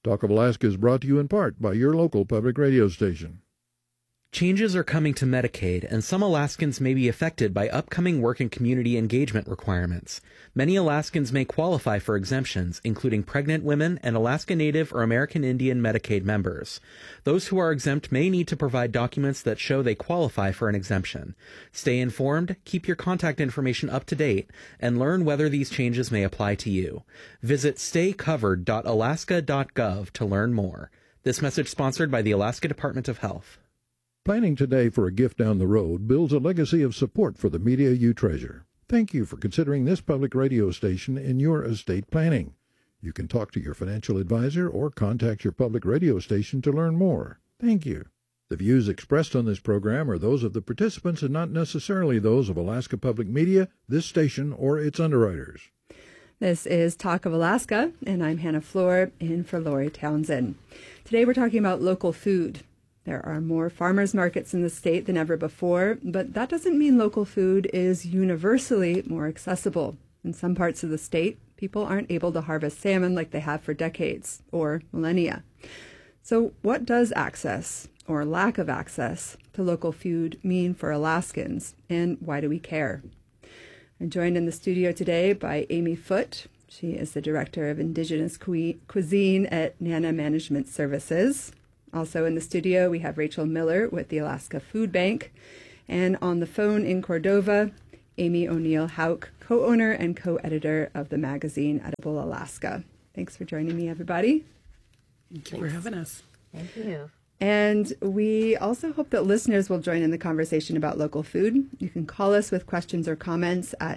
Talk of Alaska is brought to you in part by your local public radio station. Changes are coming to Medicaid, and some Alaskans may be affected by upcoming work and community engagement requirements. Many Alaskans may qualify for exemptions, including pregnant women and Alaska Native or American Indian Medicaid members. Those who are exempt may need to provide documents that show they qualify for an exemption. Stay informed, keep your contact information up to date, and learn whether these changes may apply to you. Visit staycovered.alaska.gov to learn more. This message sponsored by the Alaska Department of Health. Planning today for a gift down the road builds a legacy of support for the media you treasure. Thank you for considering this public radio station in your estate planning. You can talk to your financial advisor or contact your public radio station to learn more. Thank you. The views expressed on this program are those of the participants and not necessarily those of Alaska Public Media, this station, or its underwriters. This is Talk of Alaska, and I'm Hannah Floor, in for Lori Townsend. Today we're talking about local food. There are more farmers markets in the state than ever before, but that doesn't mean local food is universally more accessible. In some parts of the state, people aren't able to harvest salmon like they have for decades or millennia. So what does access or lack of access to local food mean for Alaskans, and why do we care? I'm joined in the studio today by Amy Foote. She is the Director of Indigenous Cuisine at Nana Management Services. Also in the studio, we have Rachel Miller with the Alaska Food Bank. And on the phone in Cordova, Amy O'Neill Hauk, co-owner and co-editor of the magazine Edible Alaska. Thanks for joining me, everybody. Thank you for having us. Thank you. And we also hope that listeners will join in the conversation about local food. You can call us with questions or comments at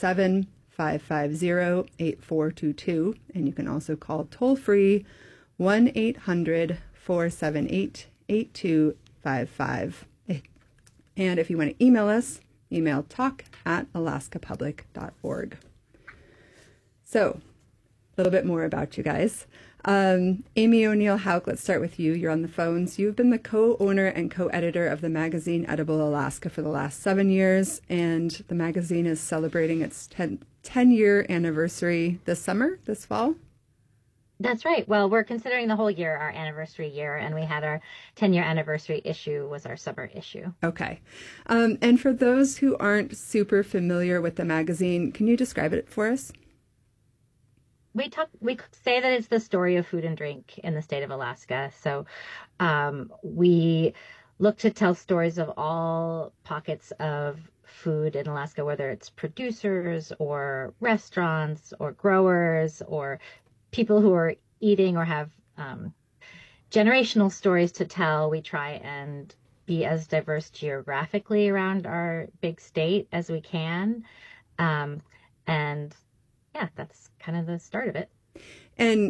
907-550-8422. And you can also call toll-free 1-800-478-8255. And if you want to email us, email talk@alaskapublic.org. So, a little bit more about you guys. Amy O'Neill Hauk, let's start with you. You're on the phones. You've been the co-owner and co-editor of the magazine Edible Alaska for the last 7 years, and the magazine is celebrating its 10-year anniversary this fall. That's right. Well, we're considering the whole year our anniversary year, and we had our 10-year anniversary issue was our summer issue. Okay. And for those who aren't super familiar with the magazine, can you describe it for us? We say that it's the story of food and drink in the state of Alaska. So we look to tell stories of all pockets of food in Alaska, whether it's producers or restaurants or growers or people who are eating or have generational stories to tell. We try and be as diverse geographically around our big state as we can. And yeah, that's kind of the start of it. And,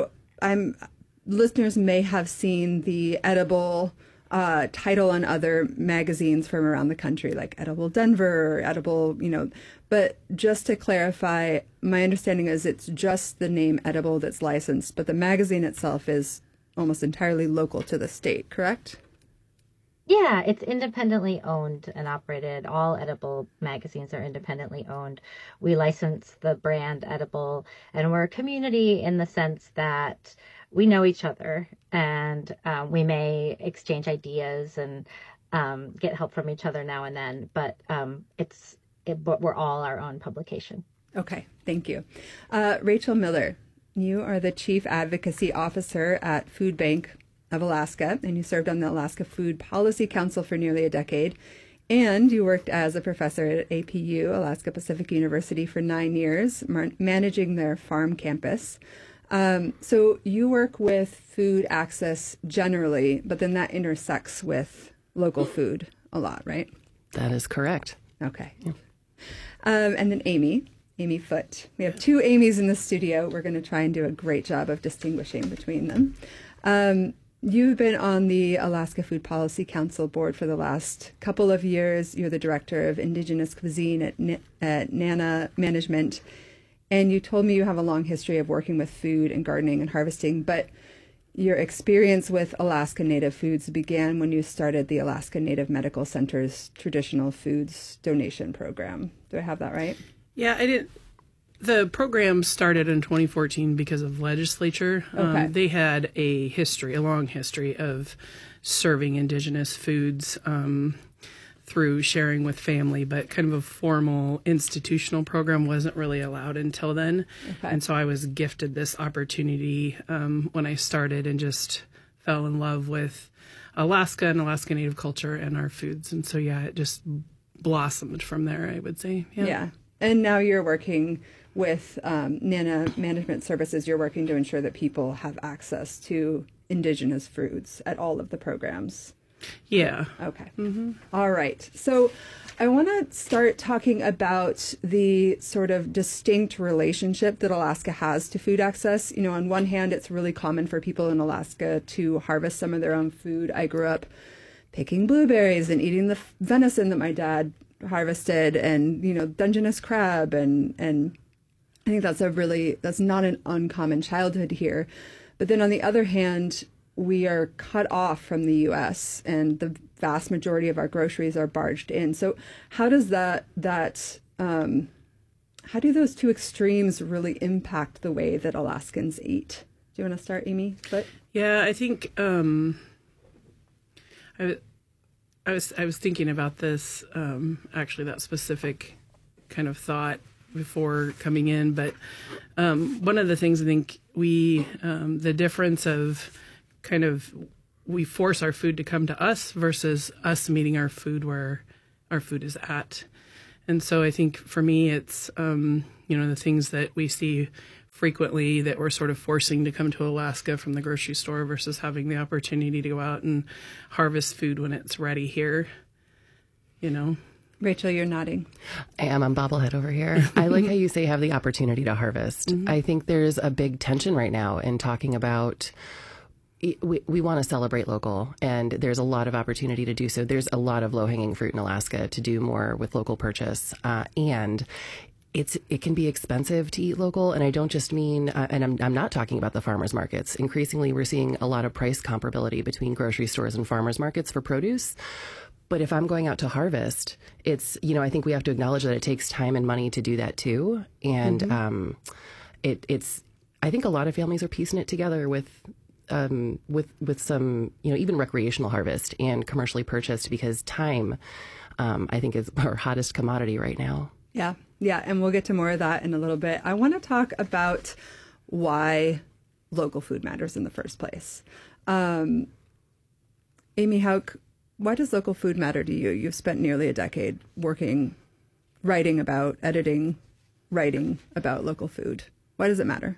listeners may have seen the Edible title on other magazines from around the country, like Edible Denver or Edible, but just to clarify, my understanding is it's just the name Edible that's licensed, but the magazine itself is almost entirely local to the state, correct? Yeah, it's independently owned and operated. All Edible magazines are independently owned. We license the brand Edible, and we're a community in the sense that we know each other, and we may exchange ideas and get help from each other now and then, but but we're all our own publication. Okay, thank you. Rachel Miller, you are the Chief Advocacy Officer at Food Bank of Alaska, and you served on the Alaska Food Policy Council for nearly a decade, and you worked as a professor at APU, Alaska Pacific University, for 9 years, managing their farm campus. So you work with food access generally, but then that intersects with local food a lot, right? That is correct. Okay. Yeah. And then Amy Foote. We have two Amys in the studio. We're going to try and do a great job of distinguishing between them. You've been on the Alaska Food Policy Council board for the last couple of years. You're the director of Indigenous Cuisine at Nana Management. And you told me you have a long history of working with food and gardening and harvesting, but your experience with Alaska Native foods began when you started the Alaska Native Medical Center's Traditional Foods Donation Program. Do I have that right? Yeah, I didn't. The program started in 2014 because of legislature. Okay. They had a long history of serving Indigenous foods through sharing with family, but kind of a formal institutional program wasn't really allowed until then. Okay. And so I was gifted this opportunity when I started and just fell in love with Alaska and Alaska Native culture and our foods. And so, yeah, it just blossomed from there, I would say. Yeah. And now you're working with NANA Management Services. You're working to ensure that people have access to Indigenous foods at all of the programs. Yeah. Okay. Mm-hmm. All right. So I want to start talking about the sort of distinct relationship that Alaska has to food access. You know, on one hand, it's really common for people in Alaska to harvest some of their own food. I grew up picking blueberries and eating the venison that my dad harvested, and, you know, Dungeness crab. And I think that's not an uncommon childhood here. But then on the other hand, we are cut off from the U.S. and the vast majority of our groceries are barged in. So how does how do those two extremes really impact the way that Alaskans eat? Do you want to start, Amy? Yeah, I think I was thinking about this, actually, that specific kind of thought before coming in. But one of the things I think the difference of kind of we force our food to come to us versus us meeting our food where our food is at. And so I think for me, it's, the things that we see frequently that we're sort of forcing to come to Alaska from the grocery store versus having the opportunity to go out and harvest food when it's ready here, you know. Rachel, you're nodding. I am. I'm bobblehead over here. I like how you say have the opportunity to harvest. Mm-hmm. I think there's a big tension right now in talking about we want to celebrate local, and there's a lot of opportunity to do so. There's a lot of low-hanging fruit in Alaska to do more with local purchase, and it can be expensive to eat local. And I don't just mean, and I'm not talking about the farmers markets. Increasingly, we're seeing a lot of price comparability between grocery stores and farmers markets for produce. But if I'm going out to harvest, it's, I think we have to acknowledge that it takes time and money to do that too. And mm-hmm. I think a lot of families are piecing it together with some, even recreational harvest and commercially purchased, because time, I think, is our hottest commodity right now. Yeah. Yeah. And we'll get to more of that in a little bit. I want to talk about why local food matters in the first place. Amy Hauk, why does local food matter to you? You've spent nearly a decade writing about local food. Why does it matter?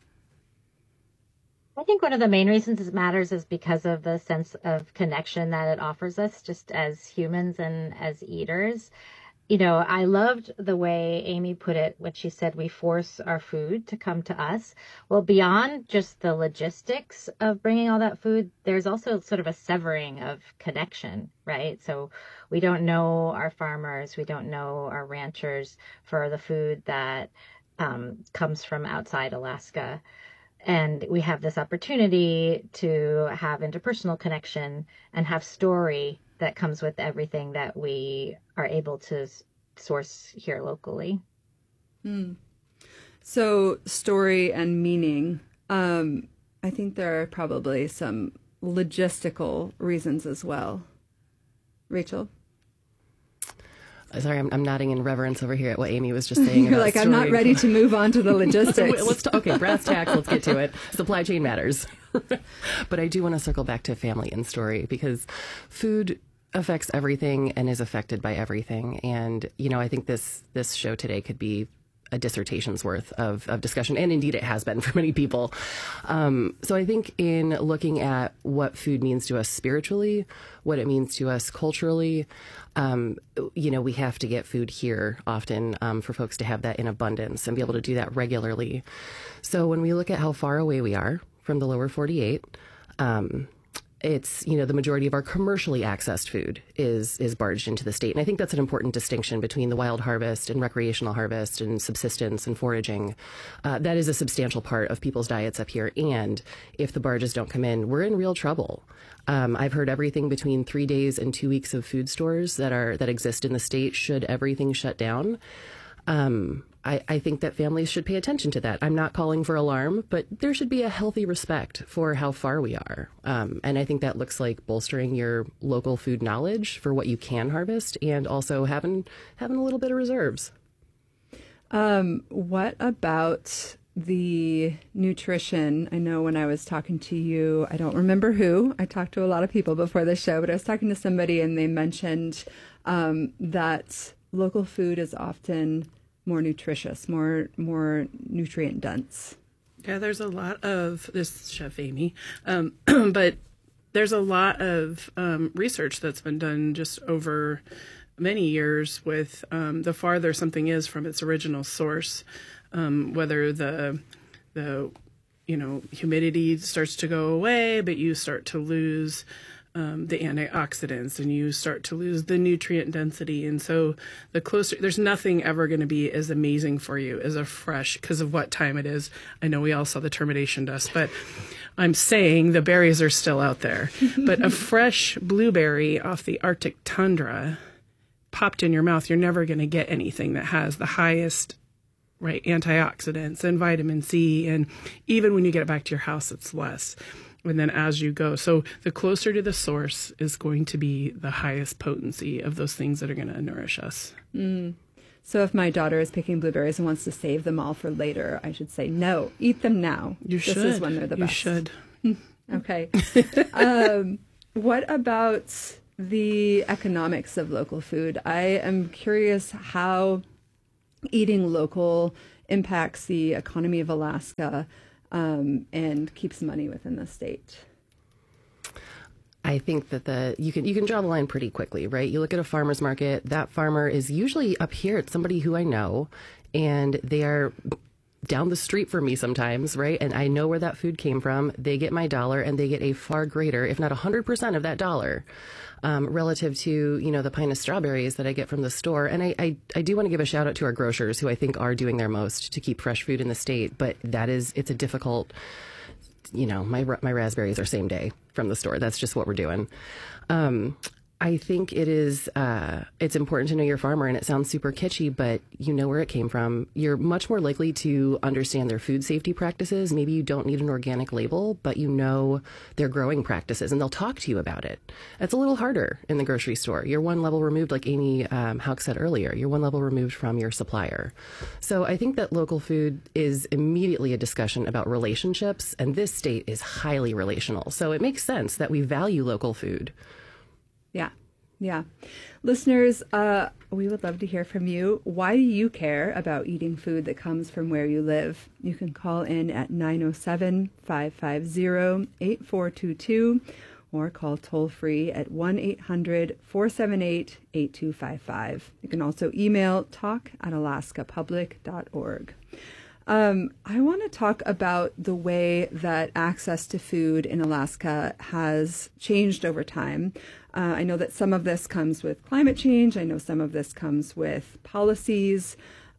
I think one of the main reasons it matters is because of the sense of connection that it offers us just as humans and as eaters. I loved the way Amy put it when she said we force our food to come to us. Well, beyond just the logistics of bringing all that food, there's also sort of a severing of connection, right? So we don't know our farmers, we don't know our ranchers for the food that comes from outside Alaska. And we have this opportunity to have interpersonal connection and have story that comes with everything that we are able to source here locally. So story and meaning. I think there are probably some logistical reasons as well. Rachel? Sorry, I'm nodding in reverence over here at what Amy was just saying. You're like, story. I'm not ready to move on to the logistics. Okay, brass tacks, let's get to it. Supply chain matters. But I do want to circle back to family and story, because food affects everything and is affected by everything. And, I think this show today could be a dissertation's worth of discussion, and indeed it has been for many people. So I think in looking at what food means to us spiritually, what it means to us culturally, we have to get food here often for folks to have that in abundance and be able to do that regularly. So when we look at how far away we are from the lower 48, it's, the majority of our commercially accessed food is barged into the state. And I think that's an important distinction between the wild harvest and recreational harvest and subsistence and foraging. That is a substantial part of people's diets up here. And if the barges don't come in, we're in real trouble. I've heard everything between 3 days and 2 weeks of food stores that exist in the state should everything shut down. I think that families should pay attention to that. I'm not calling for alarm, but there should be a healthy respect for how far we are. And I think that looks like bolstering your local food knowledge for what you can harvest, and also having a little bit of reserves. What about the nutrition? I know when I was talking to you, I don't remember who. I talked to a lot of people before the show, but I was talking to somebody and they mentioned that local food is often more nutritious, more nutrient dense. Yeah, there's a lot of this, Chef Amy, but there's a lot of research that's been done just over many years with the farther something is from its original source, whether the humidity starts to go away, but you start to lose the antioxidants and you start to lose the nutrient density. And so the closer, there's nothing ever going to be as amazing for you as a fresh, because of what time it is. I know we all saw the termination dust, but I'm saying the berries are still out there. But a fresh blueberry off the Arctic tundra popped in your mouth, you're never going to get anything that has the highest antioxidants and vitamin C. And even when you get it back to your house, it's less. And then as you go, so the closer to the source is going to be the highest potency of those things that are going to nourish us. So if my daughter is picking blueberries and wants to save them all for later, I should say, no, eat them now. You should. This is when they're the best. You should. Okay. What about the economics of local food? I am curious how eating local impacts the economy of Alaska and keeps money within the state. I think that you can draw the line pretty quickly, right? You look at a farmer's market, that farmer is usually up here. It's somebody who I know, and they are down the street from me sometimes, right? And I know where that food came from. They get my dollar, and they get a far greater, if not 100% of that dollar, relative to, the pint of strawberries that I get from the store. And I do want to give a shout out to our grocers, who I think are doing their most to keep fresh food in the state. But it's a difficult, my raspberries are same day from the store. That's just what we're doing. I think it's important to know your farmer, and it sounds super kitschy, but you know where it came from. You're much more likely to understand their food safety practices. Maybe you don't need an organic label, but you know their growing practices, and they'll talk to you about it. It's a little harder in the grocery store. You're one level removed, like Amy Houck said earlier. You're one level removed from your supplier. So I think that local food is immediately a discussion about relationships, and this state is highly relational. So it makes sense that we value local food. Yeah. Listeners, we would love to hear from you. Why do you care about eating food that comes from where you live? You can call in at 907-550-8422 or call toll free at 1-800-478-8255. You can also email talk@alaskapublic.org. I want to talk about the way that access to food in Alaska has changed over time. I know that some of this comes with climate change. I know some of this comes with policies.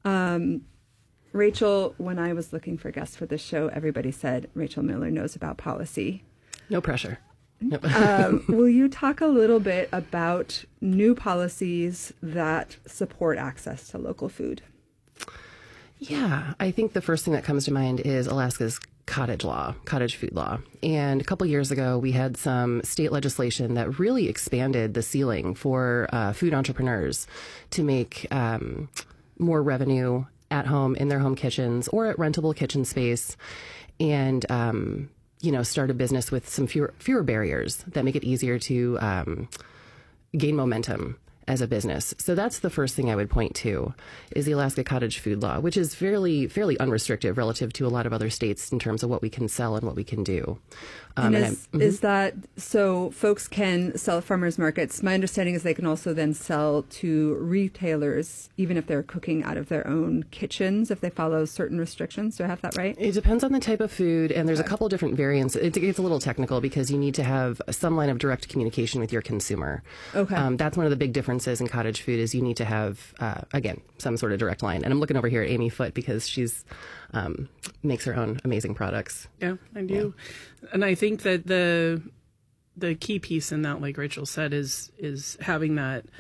Rachel, when I was looking for guests for this show, everybody said Rachel Miller knows about policy. No pressure. Nope. Will you talk a little bit about new policies that support access to local food? Yeah, I think the first thing that comes to mind is Alaska's cottage food law. And a couple years ago, we had some state legislation that really expanded the ceiling for food entrepreneurs to make more revenue at home in their home kitchens or at rentable kitchen space, and start a business with some fewer barriers that make it easier to gain momentum as a business. So that's the first thing I would point to, is the Alaska cottage food law, which is fairly unrestrictive relative to a lot of other states in terms of what we can sell and what we can do. Is that so folks can sell at farmers markets? My understanding is they can also then sell to retailers, even if they're cooking out of their own kitchens, if they follow certain restrictions. Do I have that right? It depends on the type of food, and there's a couple different variants. It gets a little technical because you need to have some line of direct communication with your consumer. Okay. That's one of the big differences in cottage food, is you need to have, again, some sort of direct line. And I'm looking over here at Amy Foote because she's makes her own amazing products. Yeah, I do. Yeah. And I think that the key piece in that, like Rachel said, is having that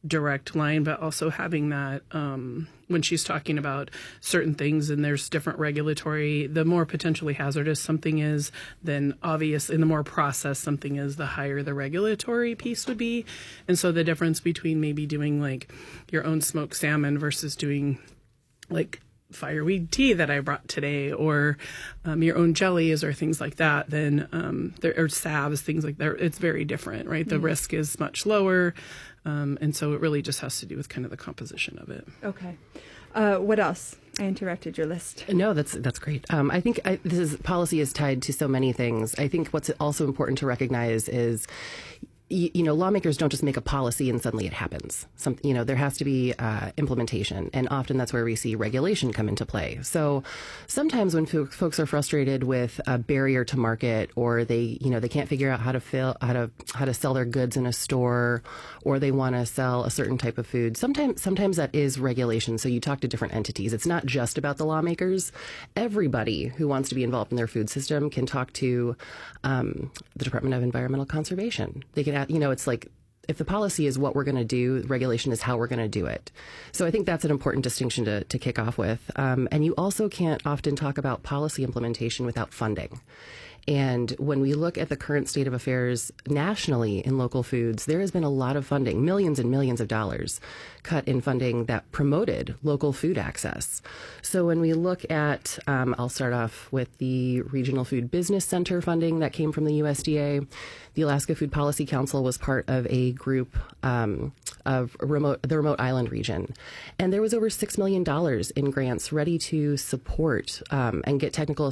direct line, but also having that when she's talking about certain things and there's different regulatory, the more potentially hazardous something is, then obvious, and the more processed something is, the higher the regulatory piece would be. And so the difference between maybe doing like your own smoked salmon versus doing like fireweed tea that I brought today, or your own jellies or things like that, then there are salves, things like that. It's very different, right? The risk is much lower. And so it really just has to do with kind of the composition of it. Okay. What else? I interrupted your list. No, that's great. I think policy is tied to so many things. I think what's also important to recognize is, lawmakers don't just make a policy and suddenly it happens. There has to be implementation, and often that's where we see regulation come into play. So sometimes when folks are frustrated with a barrier to market, or they can't figure out how to sell their goods in a store, or they want to sell a certain type of food, sometimes that is regulation. So you talk to different entities. It's not just about the lawmakers. Everybody who wants to be involved in their food system can talk to the Department of Environmental Conservation. They can, it's like, if the policy is what we're going to do, regulation is how we're going to do it. So I think that's an important distinction to kick off with. And you also can't often talk about policy implementation without funding. And when we look at the current state of affairs nationally in local foods, there has been a lot of funding, millions and millions of dollars cut in funding that promoted local food access. So when we look at, I'll start off with the Regional Food Business Center funding that came from the USDA. The Alaska Food Policy Council was part of a group of the remote island region. And there was over $6 million in grants ready to support and get technical